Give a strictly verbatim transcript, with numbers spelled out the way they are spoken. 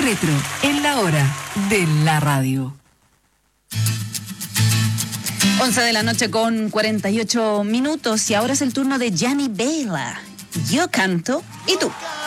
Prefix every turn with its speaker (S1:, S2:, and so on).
S1: Retro, en la hora de la radio.
S2: once de la noche con cuarenta y ocho minutos y ahora es el turno de Gianni Bella. Yo canto y tú.